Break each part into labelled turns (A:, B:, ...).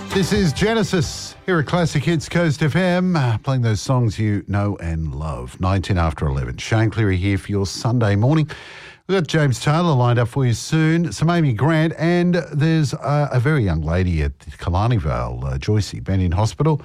A: This is Genesis here at Classic Hits Coast FM, playing those songs you know and love. 19 after 11. Shane Cleary here for your Sunday morning. We've got James Taylor lined up for you soon, some Amy Grant, and there's a very young lady at Killarney Vale, Joycey, been in hospital.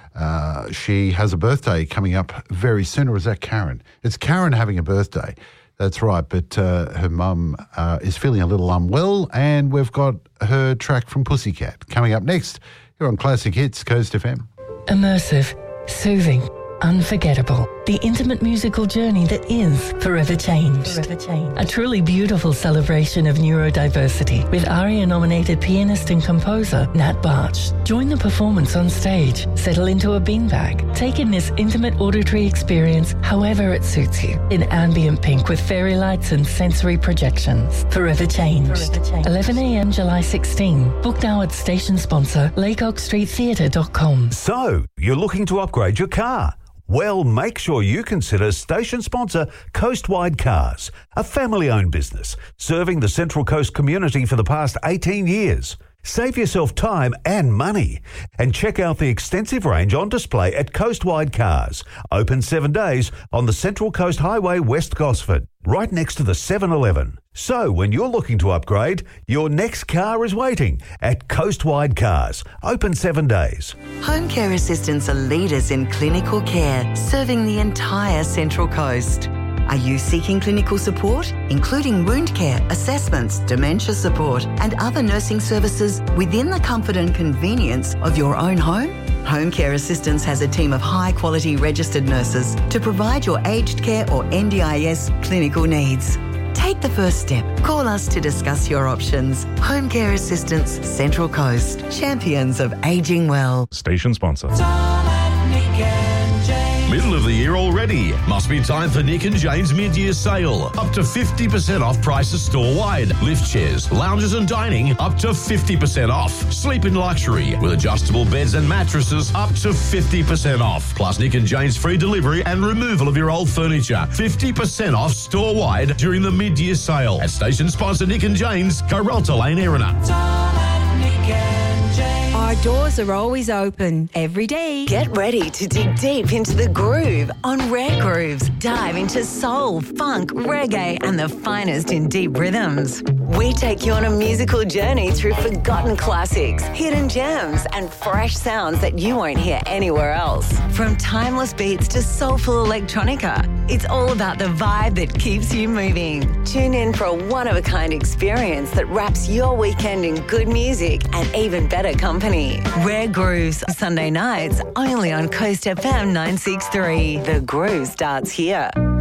A: She has a birthday coming up very soon, or is that Karen? It's Karen having a birthday. That's right, but her mum is feeling a little unwell, and we've got her track from Pussycat coming up next here on Classic Hits Coast FM.
B: Immersive, soothing, unforgettable. The intimate musical journey that is Forever Changed. A truly beautiful celebration of neurodiversity with ARIA-nominated pianist and composer Nat Barch. Join the performance on stage, settle into a beanbag, take in this intimate auditory experience however it suits you. In ambient pink with fairy lights and sensory projections. Forever Changed. 11 a.m. July 16. Book now at station sponsor lakeoakstreettheatre.com.
C: So, you're looking to upgrade your car? Well, make sure you consider station sponsor Coastwide Cars, a family-owned business serving the Central Coast community for the past 18 years. Save yourself time and money and check out the extensive range on display at Coastwide Cars, open 7 days on the Central Coast Highway, West Gosford, right next to the 7-Eleven. So when you're looking to upgrade, your next car is waiting at Coastwide Cars, open 7 days.
D: Home care assistants are leaders in clinical care, serving the entire Central Coast. Are you seeking clinical support, including wound care, assessments, dementia support, and other nursing services within the comfort and convenience of your own home? Home Care Assistance has a team of high-quality registered nurses to provide your aged care or NDIS clinical needs. Take the first step. Call us to discuss your options. Home Care Assistance, Central Coast. Champions of ageing well.
E: Station sponsor.
F: Middle of the year already. Must be time for Nick and Jane's mid-year sale. Up to 50% off prices store-wide. Lift chairs, lounges and dining up to 50% off. Sleep in luxury with adjustable beds and mattresses up to 50% off. Plus Nick and Jane's free delivery and removal of your old furniture. 50% off store-wide during the mid-year sale. At station sponsor Nick and Jane's, Coralta Lane, Erina.
G: Our doors are always open every day.
D: Get ready to dig deep into the groove on Rare Grooves. Dive into soul, funk, reggae, and the finest in deep rhythms. We take you on a musical journey through forgotten classics, hidden gems, and fresh sounds that you won't hear anywhere else. From timeless beats to soulful electronica, it's all about the vibe that keeps you moving. Tune in for a one-of-a-kind experience that wraps your weekend in good music and even better company. Rare Grooves, Sunday nights, only on Coast FM 963. The groove starts here.